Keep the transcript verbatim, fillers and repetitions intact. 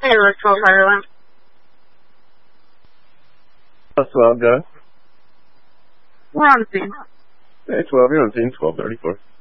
Hey, it was twelve Ireland. That's twelve, guys. We're on the scene. Hey, twelve, you're on scene, twelve thirty-four.